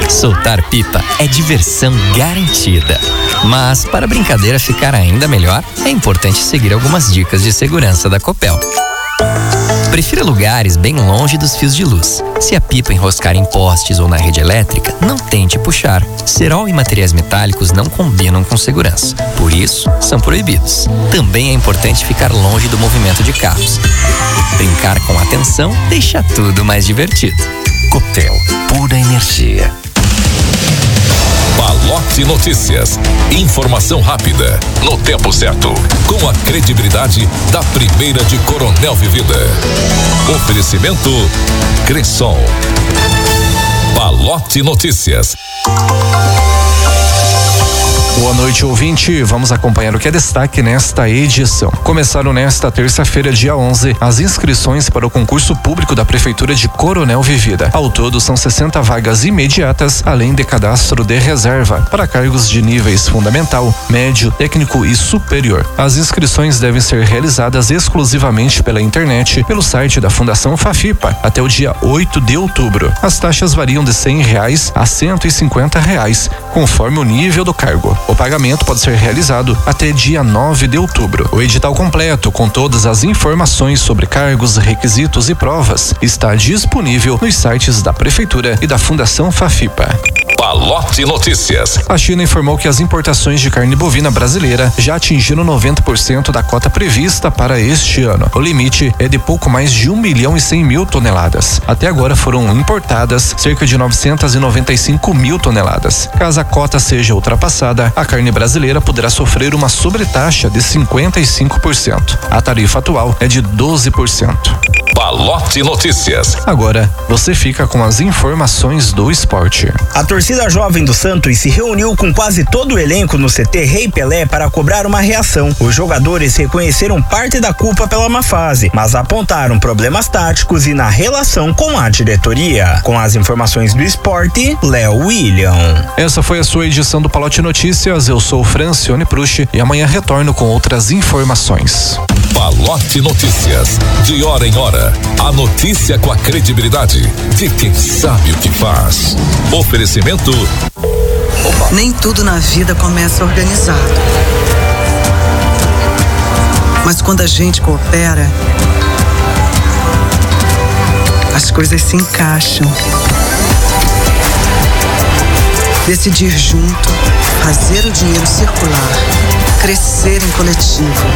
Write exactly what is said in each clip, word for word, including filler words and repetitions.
Soltar pipa é diversão garantida. Mas para a brincadeira ficar ainda melhor, é importante seguir algumas dicas de segurança da Copel. Prefira lugares bem longe dos fios de luz. Se a pipa enroscar em postes ou na rede elétrica, não tente puxar. Cerol e materiais metálicos não combinam com segurança. Por isso, são proibidos. Também é importante ficar longe do movimento de carros. Brincar com atenção deixa tudo mais divertido. Copel, pura energia. Palote Notícias. Informação rápida, no tempo certo, com a credibilidade da primeira de Coronel Vivida. Oferecimento Cressol. Palote Notícias. Boa noite, ouvinte. Vamos acompanhar o que é destaque nesta edição. Começaram nesta terça-feira, dia onze, as inscrições para o concurso público da Prefeitura de Coronel Vivida. Ao todo, são sessenta vagas imediatas, além de cadastro de reserva, para cargos de níveis fundamental, médio, técnico e superior. As inscrições devem ser realizadas exclusivamente pela internet, pelo site da Fundação Fafipa, até o dia oito de outubro. As taxas variam de cem reais a cento e cinquenta reais, conforme o nível do cargo. O pagamento pode ser realizado até dia nove de outubro. O edital completo, com todas as informações sobre cargos, requisitos e provas, está disponível nos sites da Prefeitura e da Fundação Fafipa. Palote Notícias. A China informou que as importações de carne bovina brasileira já atingiram noventa por cento da cota prevista para este ano. O limite é de pouco mais de um milhão e cem mil toneladas. Até agora foram importadas cerca de novecentas e noventa e cinco mil toneladas. Caso a cota seja ultrapassada, a carne brasileira poderá sofrer uma sobretaxa de cinquenta e cinco por cento. A tarifa atual é de doze por cento. Palote Notícias. Agora, você fica com as informações do esporte. A torcida jovem do Santos se reuniu com quase todo o elenco no C T Rei Pelé para cobrar uma reação. Os jogadores reconheceram parte da culpa pela má fase, mas apontaram problemas táticos e na relação com a diretoria. Com as informações do esporte, Léo William. Essa foi a sua edição do Palote Notícias. Eu sou Francione Prusti e amanhã retorno com outras informações. Palote Notícias. De hora em hora, a notícia com a credibilidade de quem sabe o que faz. Oferecimento. Opa. Nem tudo na vida começa organizado. Mas quando a gente coopera, as coisas se encaixam. Decidir junto, fazer o dinheiro circular, crescer em coletivo.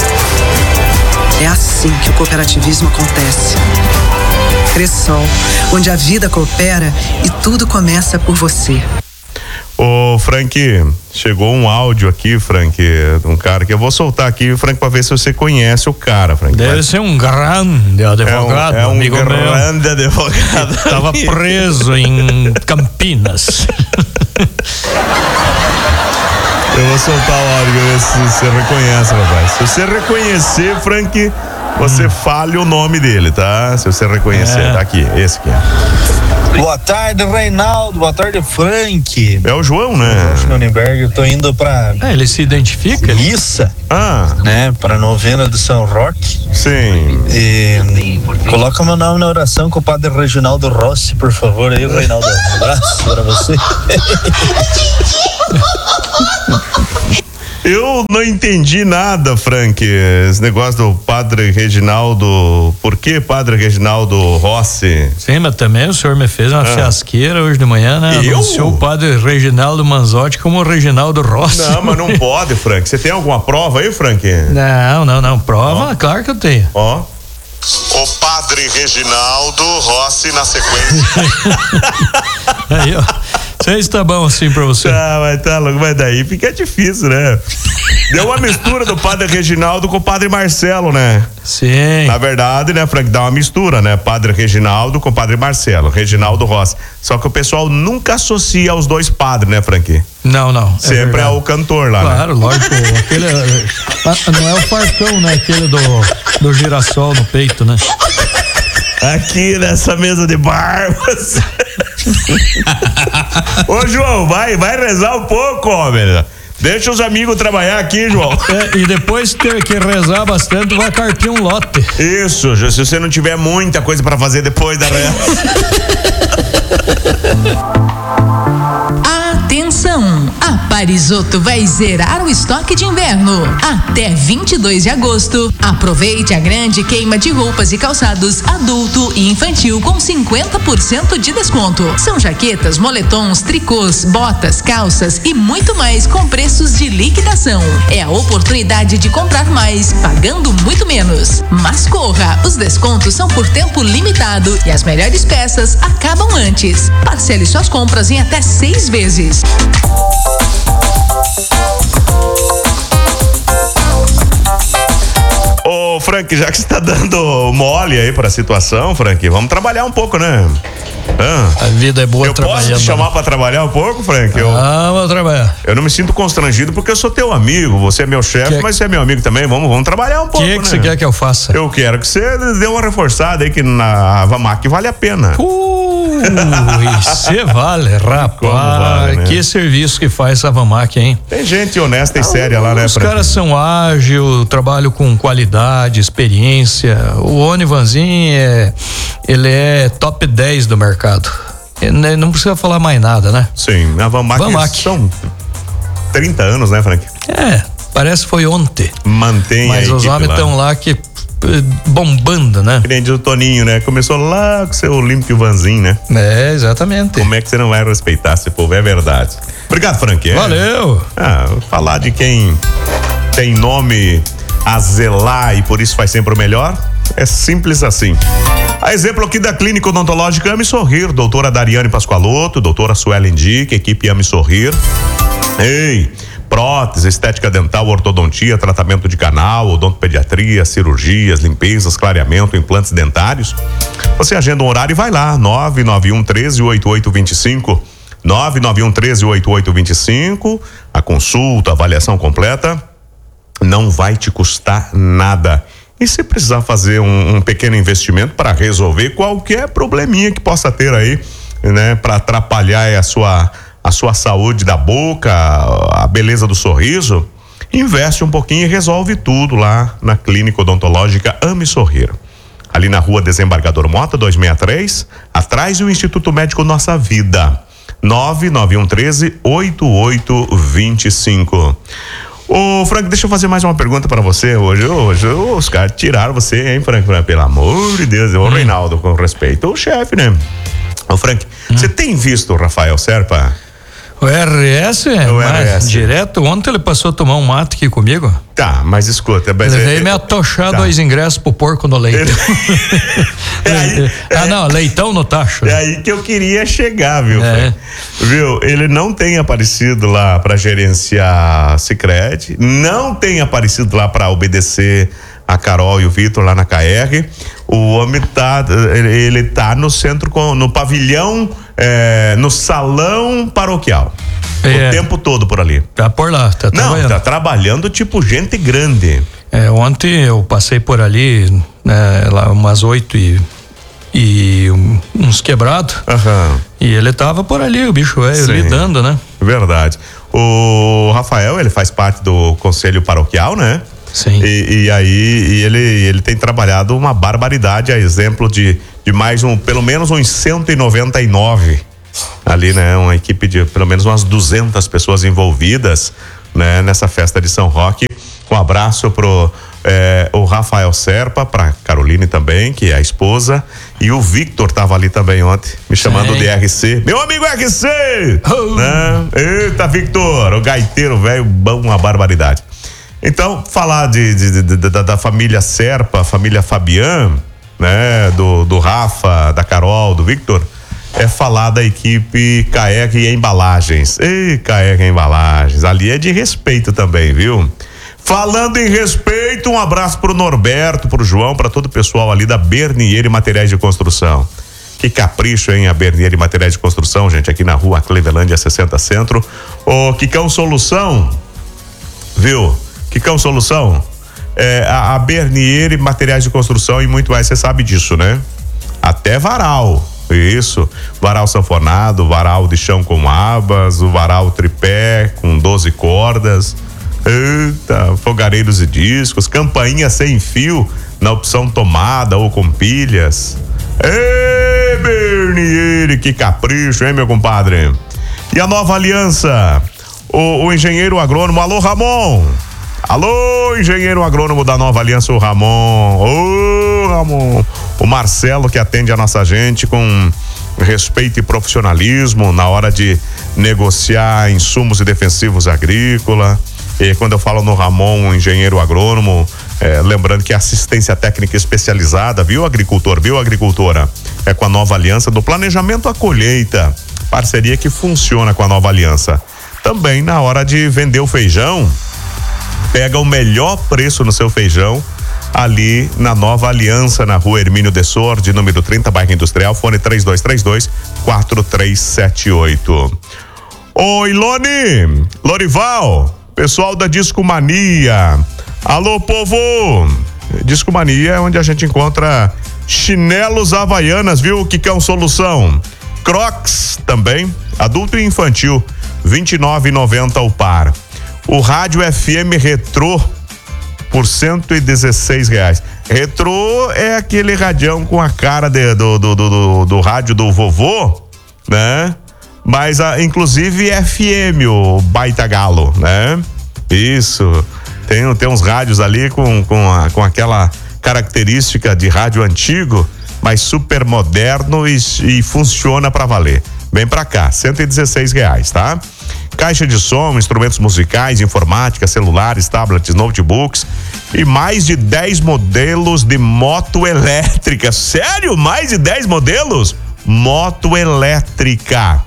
É assim que o cooperativismo acontece. Cressol, onde a vida coopera e tudo começa por você. Ô, Frank, chegou um áudio aqui, Frank, de um cara que eu vou soltar aqui, Frank, pra ver se você conhece o cara, Frank. Deve Mas... ser um grande advogado, é um, é um amigo meu. grande advogado. Estava preso em Campinas. Eu vou soltar o áudio, ver se você reconhece, rapaz. Se você reconhecer, Frank, você hum. fale o nome dele, tá? Se você reconhecer, é. Tá aqui, esse aqui. Boa tarde, Reinaldo. Boa tarde, Frank. É o João, né? Schonenberg, eu tô indo pra... É, ele se identifica? Missa. Ah. Né? Pra novena do São Roque. Sim. E coloca meu nome na oração com o padre Reginaldo Rossi, por favor, aí, Reinaldo. Um abraço pra você. Eu não entendi nada, Frank, esse negócio do padre Reginaldo. Por que padre Reginaldo Rossi? Sim, mas também o senhor me fez uma ah. fiasqueira hoje de manhã, né? Eu? Anunciou o padre Reginaldo Manzotti como Reginaldo Rossi. Não, mas não pode, Frank. Você tem alguma prova aí, Frank? Não, não, não. Prova, oh. claro que eu tenho. Ó. Oh. O padre Reginaldo Rossi na sequência. Aí, ó. Sei se tá bom assim pra você. Tá, mas tá louco, mas daí fica difícil, né? Deu uma mistura do padre Reginaldo com o padre Marcelo, né? Sim. Na verdade, né, Frank, dá uma mistura, né? Padre Reginaldo com o padre Marcelo, Reginaldo Rossi. Só que o pessoal nunca associa os dois padres, né, Frank? Não, não. Sempre é, é o cantor lá, claro, né? lógico. Aquele, não é o Farcão, né? Aquele do, do girassol no peito, né? Aqui nessa mesa de barbas. Ô, João, vai, vai rezar um pouco, homem. Deixa os amigos trabalhar aqui, João. É, e depois ter que rezar bastante, vai carpir um lote. Isso, se você não tiver muita coisa pra fazer depois da reza. A Risoto vai zerar o estoque de inverno. Até vinte e dois de agosto, aproveite a grande queima de roupas e calçados adulto e infantil com cinquenta por cento de desconto. São jaquetas, moletons, tricôs, botas, calças e muito mais com preços de liquidação. É a oportunidade de comprar mais, pagando muito menos. Mas corra, os descontos são por tempo limitado e as melhores peças acabam antes. Parcele suas compras em até seis vezes. Ô, Frank, já que você tá dando mole aí pra situação, Frank, vamos trabalhar um pouco, né? Ah, a vida é boa eu trabalhando. Eu posso te chamar pra trabalhar um pouco, Frank? Eu, ah, vou trabalhar. Eu não me sinto constrangido porque eu sou teu amigo, você é meu chefe, que... mas você é meu amigo também, vamos, vamos trabalhar um pouco, que né? O que você quer que eu faça? Eu quero que você dê uma reforçada aí que na Vamac vale a pena. Uh, você vale, rapaz. Vale, né? Que serviço que faz a Vamac, hein? Tem gente honesta e ah, séria lá, né? Os caras são ágil, trabalham com qualidade, experiência. O Onivanzinho é, ele é top dez do mercado. Não precisa falar mais nada, né? Sim, a Vamac, Vamac. São trinta anos, né, Frank? É, parece que foi ontem. Mantém Mas a os homens estão lá que bombando, né? Que nem diz o Toninho, né? Começou lá com o seu Olímpio Vanzin, né? É, exatamente. Como é que você não vai respeitar esse povo? É verdade. Obrigado, Frank. É. Valeu. Ah, falar de quem tem nome a zelar e por isso faz sempre o melhor, é simples assim. A exemplo aqui da Clínica Odontológica Ame Sorrir, doutora Dariane Pascoaloto, doutora Suelen Dick, equipe Ame Sorrir. Ei, prótese, estética dental, ortodontia, tratamento de canal, odontopediatria, cirurgias, limpezas, clareamento, implantes dentários. Você agenda um horário e vai lá, nove nove um um três oito oito dois cinco, nove nove um um três oito oito dois cinco, a consulta, a avaliação completa, não vai te custar nada. E se precisar fazer um, um pequeno investimento para resolver qualquer probleminha que possa ter aí, né, para atrapalhar a sua a sua saúde da boca, a beleza do sorriso, investe um pouquinho e resolve tudo lá na Clínica Odontológica Ame Sorrir. Ali na Rua Desembargador Mota duzentos e sessenta e três, atrás do Instituto Médico Nossa Vida. nove nove um um três oito oito dois cinco. Ô, Frank, deixa eu fazer mais uma pergunta pra você hoje. Hoje os caras tiraram você, hein, Frank? Pelo amor de Deus, o hum. Reinaldo, com respeito, o chefe, né? Ô, Frank, você hum. tem visto o Rafael Serpa? O R S? O R S. Direto, ontem ele passou a tomar um mate aqui comigo. Tá, mas escuta. Mas ele veio me atochar tá. dois ingressos pro porco no leite. Ele... é aí, ah, é... não, leitão no tacho. É aí que eu queria chegar, viu, é. Viu? Ele não tem aparecido lá pra gerenciar Sicredi, não tem aparecido lá pra obedecer a Carol e o Vitor lá na K R. O homem tá, ele, ele tá no centro, no pavilhão, é, no salão paroquial. É. O tempo todo por ali. Tá por lá, tá Não, trabalhando. tá trabalhando tipo gente grande. É, ontem eu passei por ali, né, lá umas oito e, e um, uns quebrados. Uhum. E ele tava por ali, o bicho velho, lidando, né? Verdade. O Rafael, ele faz parte do conselho paroquial, né? Sim. E, e aí e ele, ele tem trabalhado uma barbaridade, a exemplo de, de mais um, pelo menos uns cento e noventa e nove ali, né? Uma equipe de pelo menos umas duzentas pessoas envolvidas, né? Nessa festa de São Roque. Um abraço pro é, o Rafael Serpa, pra Caroline também, que é a esposa, e o Victor tava ali também ontem, me chamando Sim. de R C. Meu amigo R C! Oh. Né? Eita, Victor, o gaiteiro velho, bom, uma barbaridade. Então, falar de, de, de, de, da, da família Serpa, família Fabian, né? Do, do Rafa, da Carol, do Victor, é falar da equipe K R Embalagens. Ei, K R Embalagens, ali é de respeito também, viu? Falando em respeito, um abraço pro Norberto, pro João, para todo o pessoal ali da Bernier e Materiais de Construção. Que capricho, hein? A Bernier e Materiais de Construção, gente, aqui na rua Clevelândia sessenta Centro. Ô, Kikão Solução, viu? Kikão Solução, é, a, a Bernier e Materiais de Construção e muito mais, você sabe disso, né? Até varal, isso, varal sanfonado, varal de chão com abas, o varal tripé com doze cordas, eita, fogareiros e discos, campainha sem fio na opção tomada ou com pilhas. Ê, Bernier, que capricho, hein, meu compadre? E a Nova Aliança? o, o engenheiro agrônomo. Alô, Ramon! Alô, engenheiro agrônomo da Nova Aliança, o Ramon. Ô, Ramon. O Marcelo, que atende a nossa gente com respeito e profissionalismo na hora de negociar insumos e defensivos agrícola. E quando eu falo no Ramon, um engenheiro agrônomo, é, lembrando que é assistência técnica especializada, viu, agricultor, viu, agricultora? É com a Nova Aliança, do planejamento à colheita. Parceria que funciona com a Nova Aliança. Também na hora de vender o feijão, pega o melhor preço no seu feijão ali na Nova Aliança, na rua Hermínio de Sordi, número trinta, bairro Industrial, fone três dois três dois, quatro três sete oito. Oi, Lone, Lorival, pessoal da Disco Mania. Alô, povo! Disco Mania é onde a gente encontra chinelos havaianas, viu? Que é uma solução. Crocs também, adulto e infantil, vinte e nove reais e noventa centavos o par. O rádio F M Retrô por cento e dezesseis reais. Retrô é aquele radião com a cara de, do, do, do, do, do rádio do vovô, né? Mas a, inclusive F M, o baita galo, né? Isso. Tem, tem uns rádios ali com, com, a, com aquela característica de rádio antigo, mas super moderno e, e funciona pra valer. Vem pra cá, cento e dezesseis reais, tá? Caixa de som, instrumentos musicais, informática, celulares, tablets, notebooks e mais de dez modelos de moto elétrica. Sério? Mais de dez modelos? Moto elétrica.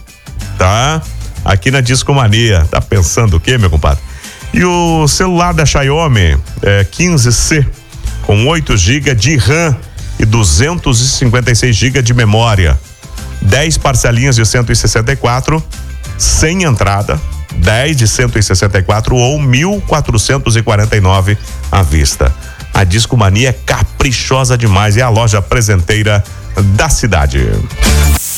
Tá? Aqui na Disco Mania. Tá pensando o quê, meu compadre? E o celular da Xiaomi é quinze C com oito gigas de RAM e duzentos e cinquenta e seis gigas de memória. dez parcelinhas de cento e sessenta e quatro sem entrada, dez de cento e sessenta e quatro ou mil quatrocentos e quarenta e nove à vista. A Disco Mania é caprichosa demais, é a loja presenteira da cidade.